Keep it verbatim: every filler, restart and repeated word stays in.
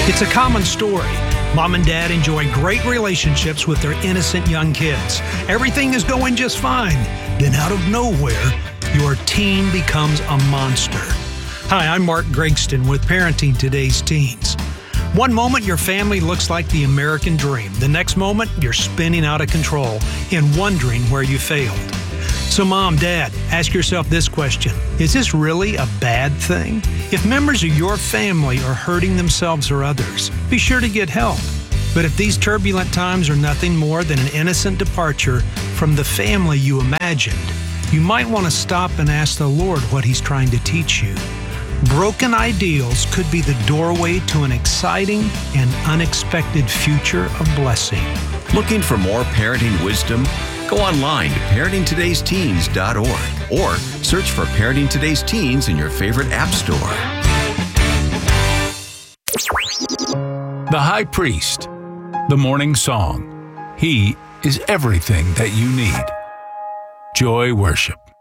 It's a common story. Mom and dad enjoy great relationships with their innocent young kids. Everything is going just fine. Then out of nowhere, your teen becomes a monster. Hi, I'm Mark Gregston with Parenting Today's Teens. One moment your family looks like the American dream. The next moment you're spinning out of control and wondering where you failed. So mom, dad, ask yourself this question. Is this really a bad thing? If members of your family are hurting themselves or others, be sure to get help. But if these turbulent times are nothing more than an innocent departure from the family you imagined, you might want to stop and ask the Lord what He's trying to teach you. Broken ideals could be the doorway to an exciting and unexpected future of blessing. Looking for more parenting wisdom? Go online to parenting todays teens dot org or search for Parenting Today's Teens in your favorite app store. The High Priest, the morning song. He is everything that you need. Joy Worship.